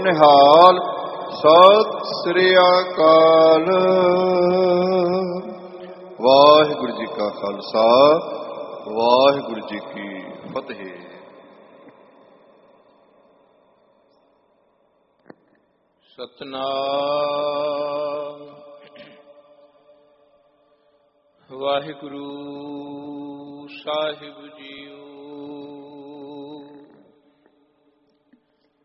ਨਿਹਾਲ। ਸਤਿ ਸ੍ਰੀ ਅਕਾਲ। ਵਾਹਿਗੁਰੂ ਜੀ ਕਾ ਖਾਲਸਾ, ਵਾਹਿਗੁਰੂ ਜੀ ਕੀ ਫਤਿਹ। ਸਤਿਨਾਮ ਵਾਹਿਗੁਰੂ ਸਾਹਿਬ ਜੀਓ।